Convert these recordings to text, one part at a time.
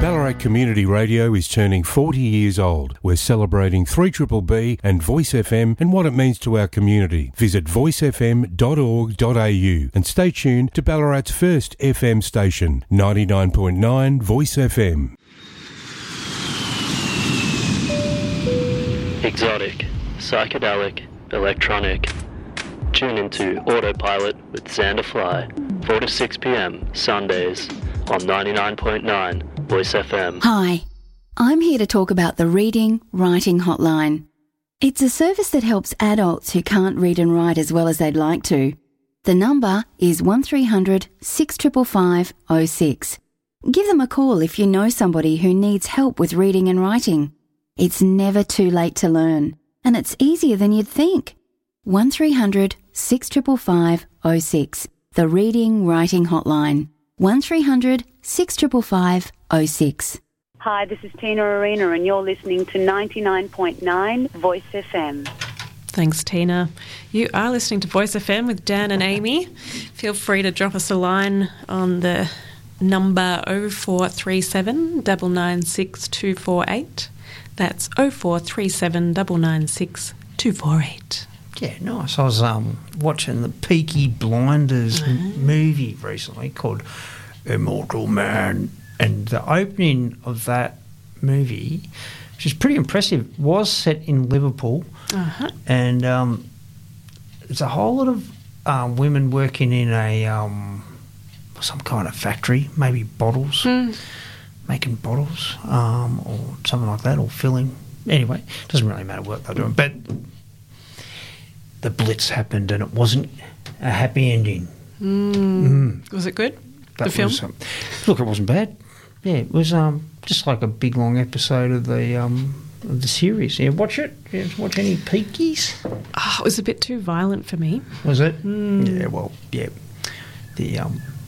Ballarat Community Radio is turning 40 years old. We're celebrating 3BBB and Voice FM and what it means to our community. Visit voicefm.org.au and stay tuned to Ballarat's first FM station, 99.9 Voice FM. Exotic, psychedelic, electronic. Tune into Autopilot with Xander Fly, 4 to 6 p.m. Sundays on 99.9 Voice FM. Hi, I'm here to talk about the Reading Writing Hotline. It's a service that helps adults who can't read and write as well as they'd like to. The number is 1300 655 06. Give them a call if you know somebody who needs help with reading and writing. It's never too late to learn, and it's easier than you'd think. 1300 655 06. The Reading Writing Hotline. 1300 655 06. Hi, this is Tina Arena and you're listening to 99.9 Voice FM. Thanks, Tina. You are listening to Voice FM with Dan and Amy. Feel free to drop us a line on the number 0437 996 248. That's 0437 996 248. Yeah, nice. I was watching the Peaky Blinders movie recently called Immortal Man, and the opening of that movie, which is pretty impressive, was set in Liverpool, and there's a whole lot of women working in a some kind of factory, maybe bottles, making bottles or something like that, or filling. Anyway, it doesn't really matter what they're doing, but the Blitz happened and it wasn't a happy ending. Was it good? That the film? Was, look, it wasn't bad. Yeah, it was just like a big long episode of the series. Yeah, watch it. Yeah, watch any Peakies? Oh, it was a bit too violent for me. Was it? Yeah, well, yeah. The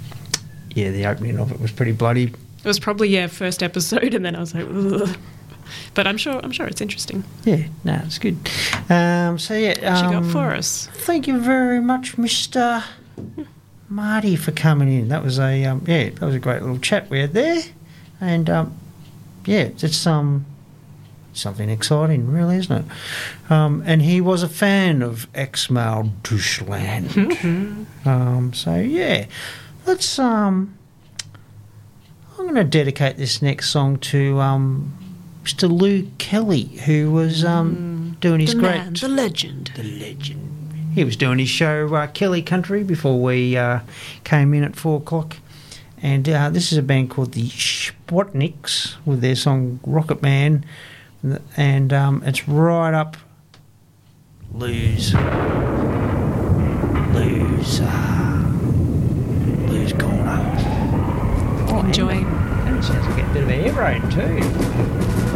opening of it was pretty bloody. It was probably first episode, and then I was like, ugh. But I'm sure it's interesting. Yeah, no, it's good. What you got for us? Thank you very much, Mr. Marty, for coming in. That was a that was a great little chat we had there, and it's something exciting, really, isn't it? And he was a fan of Exmal Dushland. Let's I'm going to dedicate this next song to Mr. Lou Kelly, who was doing his the legend. He was doing his show Kelly Country before we came in at 4 o'clock, and this is a band called the Spotniks with their song Rocket Man, and it's right up Lou's corner. Enjoy. And it sounds like a bit of air raid too.